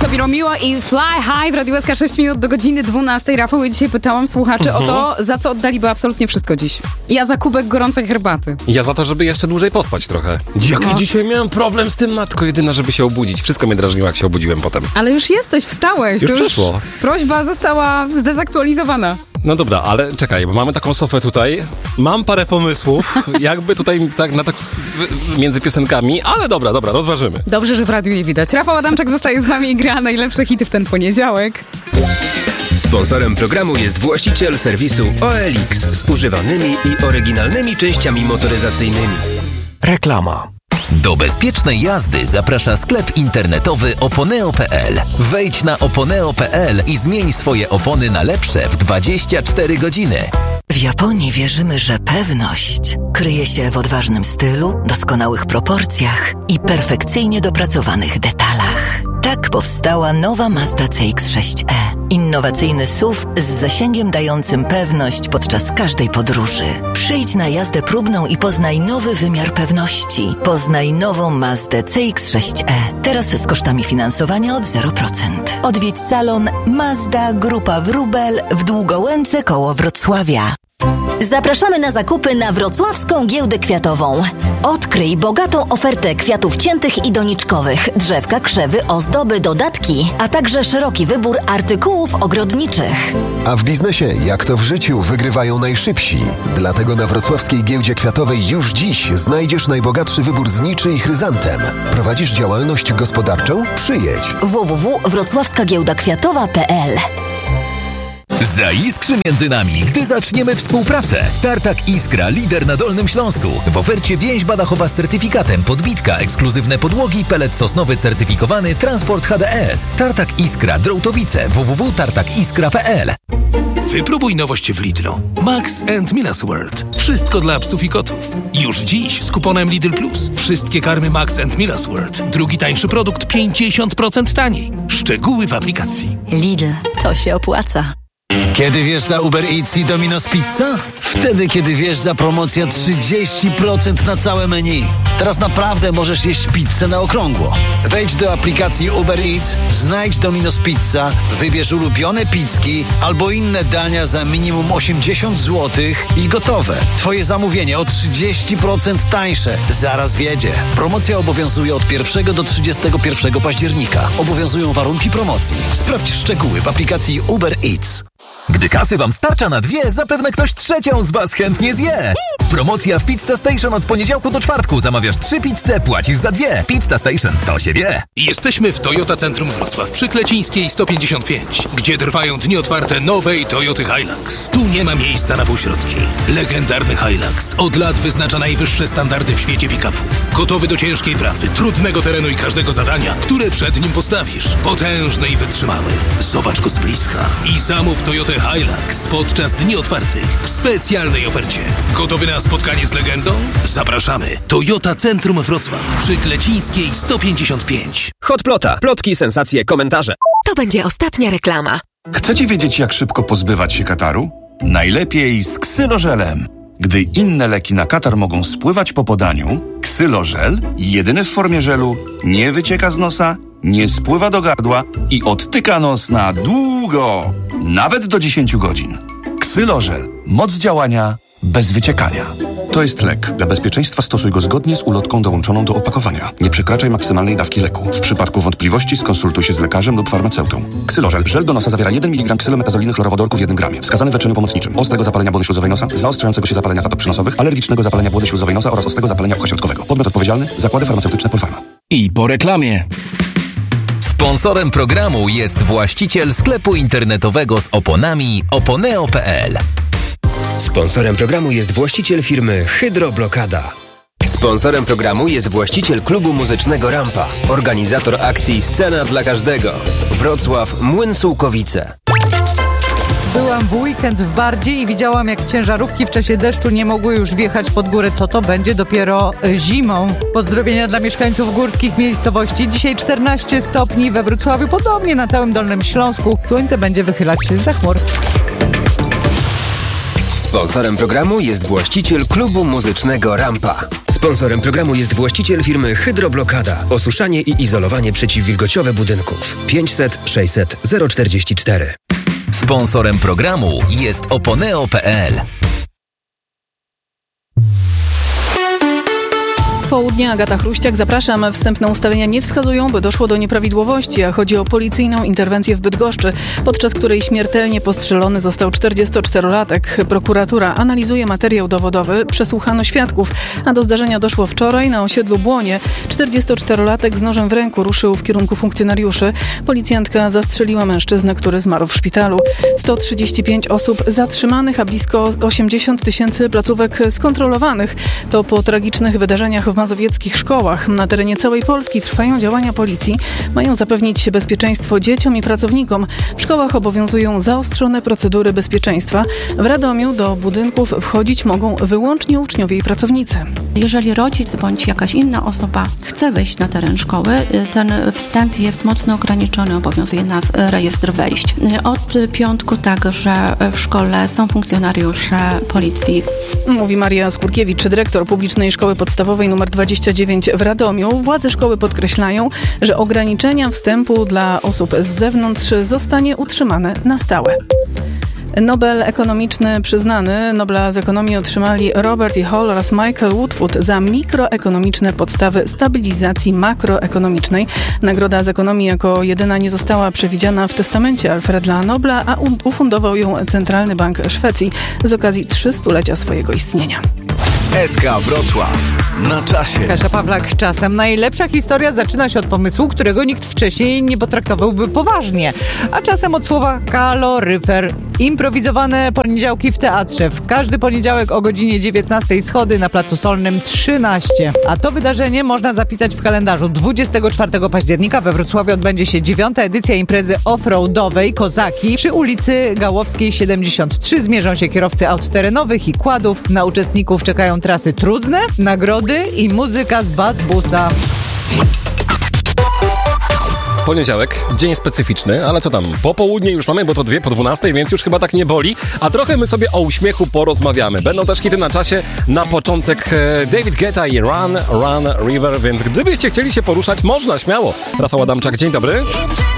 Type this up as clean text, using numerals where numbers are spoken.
Tommy Romeo i Fly High w Radiu SK 6 minut do godziny 12. Rafał, i dzisiaj pytałam słuchaczy o to, za co oddaliby absolutnie wszystko dziś. Ja za kubek gorącej herbaty. Ja za to, żeby jeszcze dłużej pospać trochę. Jaki dzisiaj miałem problem z tym, matko jedyna, żeby się obudzić. Wszystko mnie drażniło, jak się obudziłem potem. Ale już jesteś, wstałeś. Już przeszło. Prośba została zdezaktualizowana. No dobra, ale czekaj, bo mamy taką sofę tutaj. Mam parę pomysłów, jakby tutaj tak między piosenkami, ale dobra, rozważymy. Dobrze, że w radiu nie widać. Rafał Adamczak zostaje z nami i gra najlepsze hity w ten poniedziałek. Sponsorem programu jest właściciel serwisu OLX z używanymi i oryginalnymi częściami motoryzacyjnymi. Reklama. Do bezpiecznej jazdy zaprasza sklep internetowy oponeo.pl. Wejdź na oponeo.pl i zmień swoje opony na lepsze w 24 godziny. W Japonii wierzymy, że pewność kryje się w odważnym stylu, doskonałych proporcjach i perfekcyjnie dopracowanych detalach. Tak powstała nowa Mazda CX-6e. Innowacyjny SUV z zasięgiem dającym pewność podczas każdej podróży. Przyjdź na jazdę próbną i poznaj nowy wymiar pewności. Poznaj nową Mazdę CX-6e. Teraz z kosztami finansowania od 0%. Odwiedź salon Mazda Grupa Wróbel w Długołęce koło Wrocławia. Zapraszamy na zakupy na wrocławską giełdę kwiatową. Odkryj bogatą ofertę kwiatów ciętych i doniczkowych, drzewka, krzewy, ozdoby, dodatki, a także szeroki wybór artykułów ogrodniczych. A w biznesie, jak to w życiu, wygrywają najszybsi. Dlatego na wrocławskiej giełdzie kwiatowej już dziś znajdziesz najbogatszy wybór zniczy i chryzantem. Prowadzisz działalność gospodarczą? Przyjedź. www.wrocławskagiełdakwiatowa.pl. Zaiskrzy między nami, gdy zaczniemy współpracę. Tartak Iskra, lider na Dolnym Śląsku. W ofercie więź badachowa z certyfikatem, podbitka, ekskluzywne podłogi, pelet sosnowy certyfikowany, transport HDS. Tartak Iskra, Drołtowice, www.tartakiskra.pl. Wypróbuj nowość w Lidlu. Max and Milas World. Wszystko dla psów i kotów. Już dziś z kuponem Lidl Plus. Wszystkie karmy Max and Milas World. Drugi tańszy produkt 50% taniej. Szczegóły w aplikacji. Lidl, to się opłaca. Kiedy wjeżdża Uber Eats i Domino's Pizza? Wtedy, kiedy wjeżdża promocja 30% na całe menu. Teraz naprawdę możesz jeść pizzę na okrągło. Wejdź do aplikacji Uber Eats, znajdź Domino's Pizza, wybierz ulubione pizzki albo inne dania za minimum 80 zł i gotowe. Twoje zamówienie o 30% tańsze. Zaraz wjedzie. Promocja obowiązuje od 1 do 31 października. Obowiązują warunki promocji. Sprawdź szczegóły w aplikacji Uber Eats. Gdy kasy wam starcza na dwie, zapewne ktoś trzecią z was chętnie zje. Promocja w Pizza Station od poniedziałku do czwartku. Zamawiasz 3 pizze, płacisz za 2. Pizza Station, to się wie. Jesteśmy w Toyota Centrum Wrocław przy Klecińskiej 155, gdzie trwają dni otwarte nowej Toyoty Hilux. Tu nie ma miejsca na półśrodki. Legendarny Hilux od lat wyznacza najwyższe standardy w świecie pick-upów. Gotowy do ciężkiej pracy, trudnego terenu i każdego zadania, które przed nim postawisz. Potężny i wytrzymały. Zobacz go z bliska i zamów Toyotę Hilux podczas dni otwartych w specjalnej ofercie. Gotowy na spotkanie z legendą? Zapraszamy. Toyota Centrum Wrocław przy Klecińskiej 155. Hotplota. Plotki, sensacje, komentarze. To będzie ostatnia reklama. Chcecie wiedzieć, jak szybko pozbywać się kataru? Najlepiej z ksylożelem. Gdy inne leki na katar mogą spływać po podaniu, ksylożel, jedyny w formie żelu, nie wycieka z nosa, nie spływa do gardła i odtyka nos na długo, nawet do 10 godzin. Ksylożel. Moc działania bez wyciekania. To jest lek. Dla bezpieczeństwa stosuj go zgodnie z ulotką dołączoną do opakowania. Nie przekraczaj maksymalnej dawki leku. W przypadku wątpliwości skonsultuj się z lekarzem lub farmaceutą. Ksylożel. Żel do nosa zawiera 1 mg ksylometazoliny chlorowodorku w 1 gramie. Wskazany w leczeniu pomocniczym. Ostrego zapalenia błony śluzowej nosa, zaostrzającego się zapalenia zatop przynosowych, alergicznego zapalenia błony śluzowej nosa oraz ostrego zapalenia ucha środkowego. Podmiot odpowiedzialny. Zakłady farmaceutyczne Polpharma. I po reklamie. Sponsorem programu jest właściciel sklepu internetowego z oponami oponeo.pl. Sponsorem programu jest właściciel firmy Hydroblokada. Sponsorem programu jest właściciel klubu muzycznego Rampa. Organizator akcji Scena dla Każdego. Wrocław, Młyn Sułkowice. Byłam w weekend w Bardzie i widziałam, jak ciężarówki w czasie deszczu nie mogły już wjechać pod górę. Co to będzie dopiero zimą? Pozdrowienia dla mieszkańców górskich miejscowości. Dzisiaj 14 stopni we Wrocławiu, podobnie na całym Dolnym Śląsku. Słońce będzie wychylać się zza chmur. Sponsorem programu jest właściciel klubu muzycznego Rampa. Sponsorem programu jest właściciel firmy Hydroblokada. Osuszanie i izolowanie przeciwwilgociowe budynków. 500 600 044. Sponsorem programu jest Oponeo.pl. Południe, Agata Chruściak, zapraszam. Wstępne ustalenia nie wskazują, by doszło do nieprawidłowości, a chodzi o policyjną interwencję w Bydgoszczy, podczas której śmiertelnie postrzelony został 44-latek. Prokuratura analizuje materiał dowodowy, przesłuchano świadków, a do zdarzenia doszło wczoraj na osiedlu Błonie. 44-latek z nożem w ręku ruszył w kierunku funkcjonariuszy. Policjantka zastrzeliła mężczyznę, który zmarł w szpitalu. 135 osób zatrzymanych, a blisko 80 000 placówek skontrolowanych. To po tragicznych wydarzeniach w mazowieckich szkołach. Na terenie całej Polski trwają działania policji. Mają zapewnić bezpieczeństwo dzieciom i pracownikom. W szkołach obowiązują zaostrzone procedury bezpieczeństwa. W Radomiu do budynków wchodzić mogą wyłącznie uczniowie i pracownicy. Jeżeli rodzic bądź jakaś inna osoba chce wejść na teren szkoły, ten wstęp jest mocno ograniczony, obowiązuje nas rejestr wejść. Od piątku także w szkole są funkcjonariusze policji. Mówi Maria Skurkiewicz, dyrektor Publicznej Szkoły Podstawowej nr 29 w Radomiu. Władze szkoły podkreślają, że ograniczenia wstępu dla osób z zewnątrz zostanie utrzymane na stałe. Nobel ekonomiczny przyznany. Nobla z ekonomii otrzymali Robert E. Hall oraz Michael Woodford za mikroekonomiczne podstawy stabilizacji makroekonomicznej. Nagroda z ekonomii jako jedyna nie została przewidziana w testamencie Alfreda Nobla, a ufundował ją Centralny Bank Szwecji z okazji 300-lecia swojego istnienia. SK Wrocław. Na czasie. Kasia Pawlak, czasem najlepsza historia zaczyna się od pomysłu, którego nikt wcześniej nie potraktowałby poważnie. A czasem od słowa kaloryfer. Improwizowane poniedziałki w teatrze. W każdy poniedziałek o godzinie 19 schody na Placu Solnym 13. A to wydarzenie można zapisać w kalendarzu. 24 października we Wrocławiu odbędzie się 9. edycja imprezy off-roadowej Kozaki. Przy ulicy Gałowskiej 73 zmierzą się kierowcy aut terenowych i quadów. Na uczestników czekają trasy trudne, nagrody i muzyka z bus-busa. Poniedziałek, dzień specyficzny, ale co tam, popołudnie już mamy, bo to 2 po 12, więc już chyba tak nie boli, a trochę my sobie o uśmiechu porozmawiamy. Będą też hity na czasie, na początek David Guetta i Run, Run River, więc gdybyście chcieli się poruszać, można, śmiało. Rafał Adamczak, dzień dobry.